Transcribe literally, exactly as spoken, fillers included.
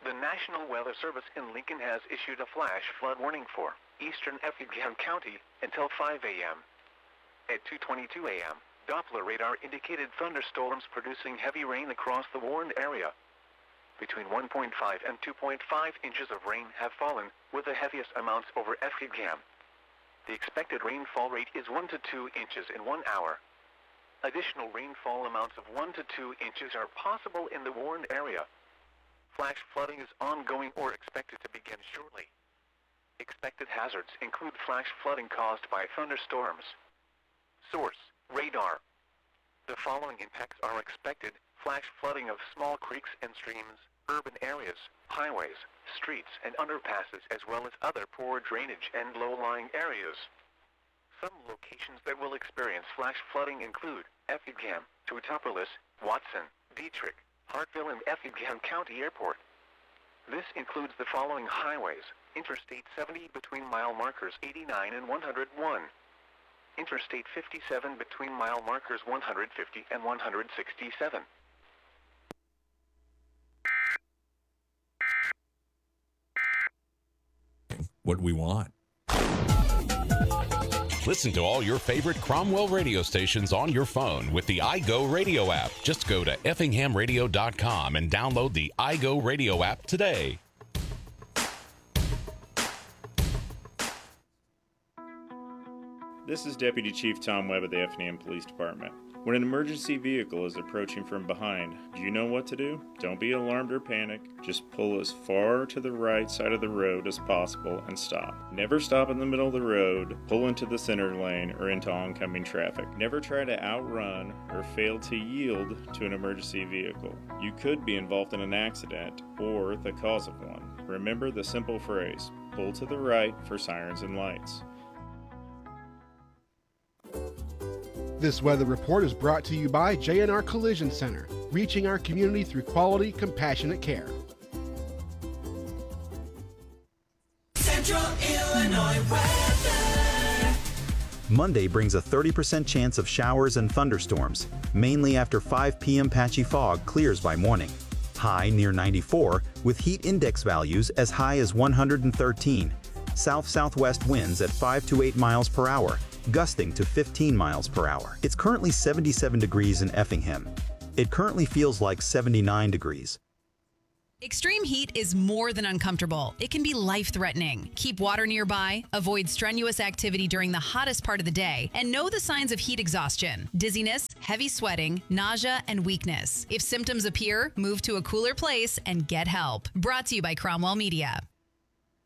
The National Weather Service in Lincoln has issued a flash flood warning for eastern Effingham County until five a.m. At two twenty-two a.m., Doppler radar indicated thunderstorms producing heavy rain across the warned area. Between one point five and two point five inches of rain have fallen, with the heaviest amounts over Effingham. The expected rainfall rate is one to two inches in one hour. Additional rainfall amounts of one to two inches are possible in the warned area. Flash flooding is ongoing or expected to begin shortly. Expected hazards include flash flooding caused by thunderstorms. Source: radar. The following impacts are expected: flash flooding of small creeks and streams, urban areas, highways, streets and underpasses, as well as other poor drainage and low-lying areas. Some locations that will experience flash flooding include Effingham, Teutopolis, Watson, Dietrich, Hartville and Effingham County Airport. This includes the following highways: Interstate seventy between mile markers eighty-nine and one hundred one. Interstate fifty-seven between mile markers one hundred fifty and one hundred sixty-seven. What we want. Listen to all your favorite Cromwell radio stations on your phone with the iGo Radio app. Just go to effingham radio dot com and download the iGo Radio app today. This is Deputy Chief Tom Webb of the Effingham Police Department. When an emergency vehicle is approaching from behind, do you know what to do? Don't be alarmed or panic. Just pull as far to the right side of the road as possible and stop. Never stop in the middle of the road, pull into the center lane, or into oncoming traffic. Never try to outrun or fail to yield to an emergency vehicle. You could be involved in an accident or the cause of one. Remember the simple phrase, pull to the right for sirens and lights. This weather report is brought to you by J and R Collision Center, reaching our community through quality, compassionate care. Central Illinois weather. Monday brings a thirty percent chance of showers and thunderstorms, mainly after five p.m. patchy fog clears by morning. High near ninety-four, with heat index values as high as one hundred thirteen. South-southwest winds at five to eight miles per hour, gusting to fifteen miles per hour. It's currently seventy-seven degrees in Effingham. It currently feels like seventy-nine degrees. Extreme heat is more than uncomfortable. It can be life-threatening. Keep water nearby, avoid strenuous activity during the hottest part of the day, and know the signs of heat exhaustion: dizziness, heavy sweating, nausea, and weakness. If symptoms appear, move to a cooler place and get help. Brought to you by Cromwell Media.